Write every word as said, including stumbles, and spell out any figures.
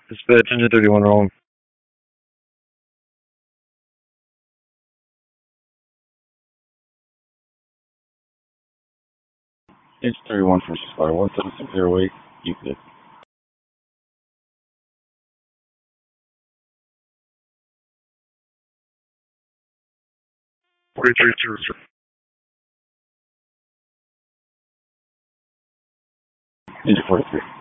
Dispatch engine thirty-one wrong. It's thirty-one for Spire one seven six zero eight. You good. forty-three two. Engine forty-three.